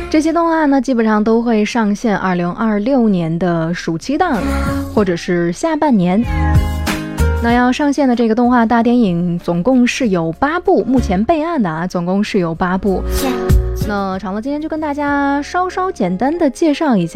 这些动画呢，基本上都会上线2026年的暑期档，或者是下半年。那要上线的这个动画大电影总共是有8部，目前备案的总共是有8部。那长乐今天就跟大家稍稍简单的介绍一下